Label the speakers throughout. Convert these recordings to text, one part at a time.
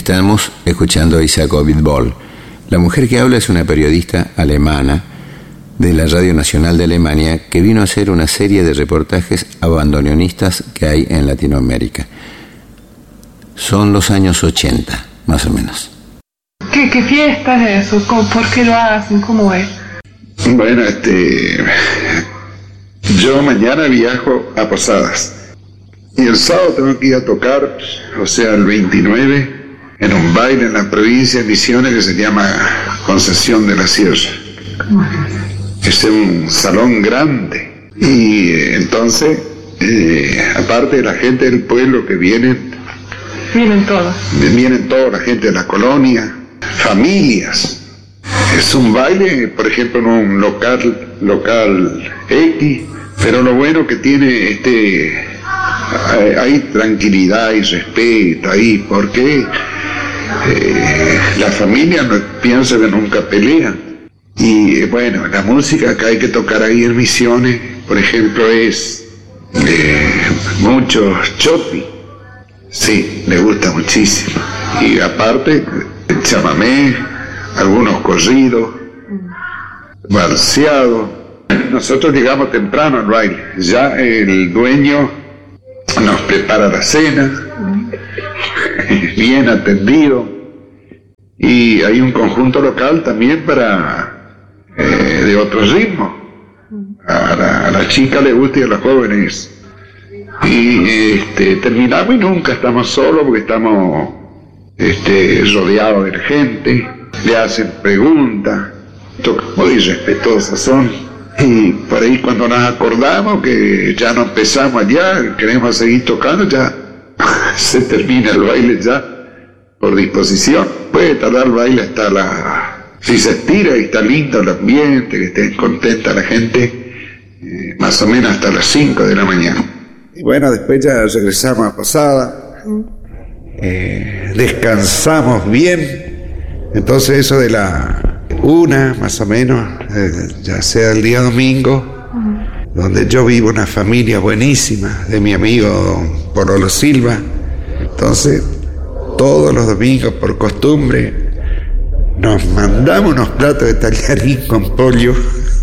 Speaker 1: Estamos escuchando a Isaac Ovidboll. La mujer que habla es una periodista alemana de la Radio Nacional de Alemania que vino a hacer una serie de reportajes a bandoneonistas que hay en Latinoamérica. Son los años 80, más o menos.
Speaker 2: ¿Qué fiesta es eso? ¿Por qué lo hacen? ¿Cómo es?
Speaker 3: Bueno, yo mañana viajo a Posadas y el sábado tengo que ir a tocar, o sea, el 29, en un baile en la provincia de Misiones que se llama Concesión de la Sierra. Es un salón grande y entonces, aparte de la gente del pueblo que vienen
Speaker 2: todos,
Speaker 3: la gente de la colonia, familias. Es un baile, por ejemplo, en un local X, pero lo bueno que tiene hay tranquilidad y respeto ahí, porque la familia no piensa que nunca pelean. Y bueno, la música que hay que tocar ahí en Misiones, por ejemplo, es mucho chopi. Sí, le gusta muchísimo. Y aparte, el chamamé, algunos corridos, balseados. Nosotros llegamos temprano al baile. Ya el dueño nos prepara la cena, bien atendido. Y hay un conjunto local también de otro ritmo. A la chica le gusta y a los jóvenes. Y terminamos y nunca estamos solos porque estamos rodeados de gente, le hacen preguntas, muy respetuosas son. Y por ahí cuando nos acordamos que ya no empezamos allá, queremos seguir tocando, ya se termina el baile ya por disposición. Puede tardar el baile hasta si se estira y está lindo el ambiente, que esté contenta la gente, más o menos hasta las 5 de la mañana. Y bueno, después ya regresamos a Posada, descansamos bien, entonces eso de la 1 más o menos, ya sea el día domingo, donde yo vivo una familia buenísima de mi amigo don Porolo Silva, entonces todos los domingos por costumbre nos mandamos unos platos de tallarín con pollo.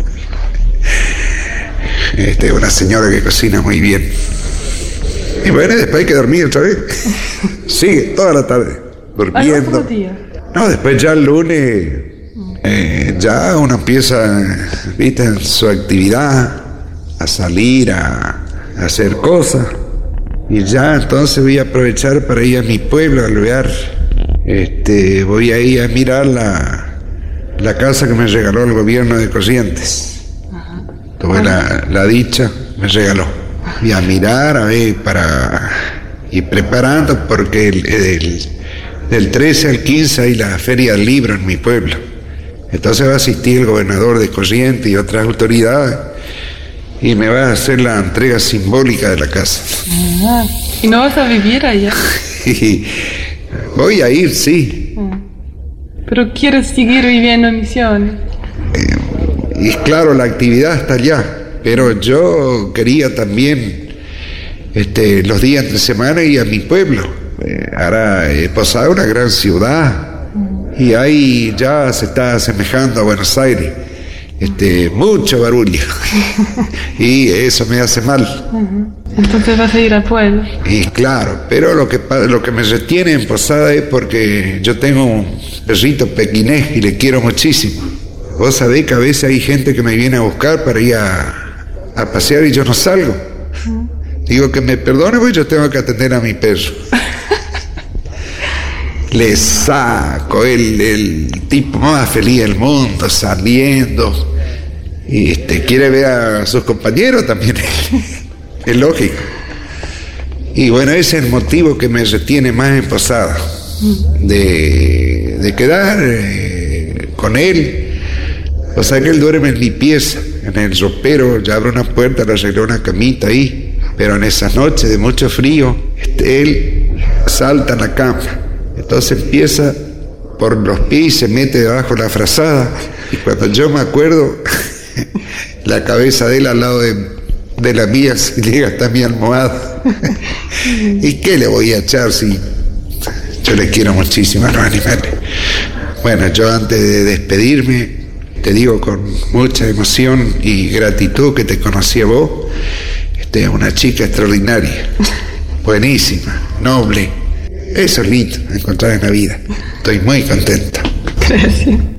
Speaker 3: Una señora que cocina muy bien. Y bueno, después hay que dormir otra vez. Sigue toda la tarde durmiendo. No, después ya el lunes ya uno empieza, viste, en su actividad, a salir, a hacer cosas. Y ya entonces voy a aprovechar para ir a mi pueblo, al lugar. Voy a ir a mirar la casa que me regaló el gobierno de Corrientes. Tuve la dicha, me regaló. Voy a mirar, a ver, para ir preparando, porque del 13 al 15 hay la Feria del Libro en mi pueblo. Entonces va a asistir el gobernador de Corrientes y otras autoridades y me va a hacer la entrega simbólica de la casa.
Speaker 2: ¿Y no vas a vivir allá?
Speaker 3: Voy a ir, sí.
Speaker 2: ¿Pero quieres seguir viviendo en Misiones?
Speaker 3: Y claro, la actividad está allá. Pero yo quería también los días de semana ir a mi pueblo. Ahora Posada es una gran ciudad y ahí ya se está asemejando a Buenos Aires. Mucho barullo y eso me hace mal.
Speaker 2: Entonces vas a ir al pueblo.
Speaker 3: Y claro, pero lo que me retiene en Posada es porque yo tengo un perrito pequinés y le quiero muchísimo. Vos sabés que a veces hay gente que me viene a buscar para ir a pasear y yo no salgo. Digo que me perdone, pues yo tengo que atender a mi perro. Le saco el tipo más feliz del mundo, saliendo. Y quiere ver a sus compañeros también. Es lógico. Y bueno, ese es el motivo que me retiene más en Posada. De quedar con él. O sea que él duerme en mi pieza, en el ropero, ya abre una puerta, le arregló una camita ahí, pero en esas noches de mucho frío, él salta en la cama, entonces empieza por los pies y se mete debajo de la frazada, y cuando yo me acuerdo, la cabeza de él al lado de la mía, si llega hasta mi almohada. ¿Y qué le voy a echar si Yo les quiero muchísimo a los animales. Bueno, yo antes de despedirme, te digo con mucha emoción y gratitud que te conocí a vos. Una chica extraordinaria, buenísima, noble. Eso es lindo, encontrar en la vida. Estoy muy contento.
Speaker 2: Gracias.